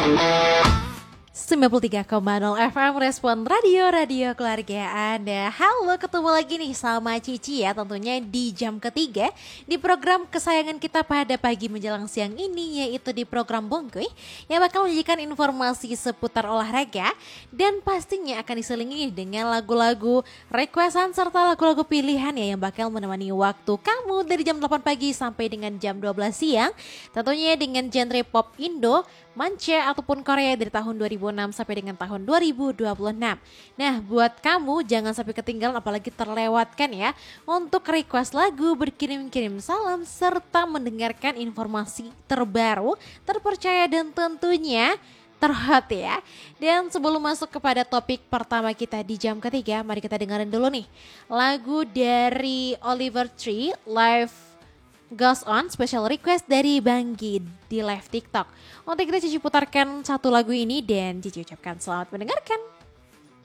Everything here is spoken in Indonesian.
93,0 FM Respon Radio Keluarga Anda. Halo, ketemu lagi nih sama Cici ya, tentunya di jam ketiga di program kesayangan kita pada pagi menjelang siang ini, yaitu di program Bongkoy yang bakal menyajikan informasi seputar olahraga dan pastinya akan diselingi dengan lagu-lagu requestan serta lagu-lagu pilihan ya yang bakal menemani waktu kamu dari jam 8 pagi sampai dengan jam 12 siang, tentunya dengan genre pop Indo, manca ataupun Korea dari tahun 2006 sampai dengan tahun 2026. Nah, buat kamu jangan sampai ketinggalan apalagi terlewatkan ya untuk request lagu, berkirim-kirim salam serta mendengarkan informasi terbaru, terpercaya dan tentunya terhot ya. Dan sebelum masuk kepada topik pertama kita di jam ketiga, mari kita dengerin dulu nih lagu dari Oliver Tree, Live Goes On, special request dari Bang Gid di live TikTok. Untuk kita Cici putarkan satu lagu ini dan Cici ucapkan selamat mendengarkan.